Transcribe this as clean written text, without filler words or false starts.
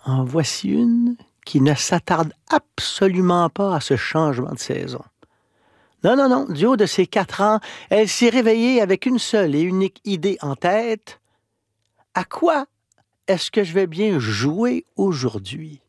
En voici une qui ne s'attarde absolument pas à ce changement de saison. Non, non, non, du haut de ses 4 ans, elle s'est réveillée avec une seule et unique idée en tête. À quoi est-ce que je vais bien jouer aujourd'hui?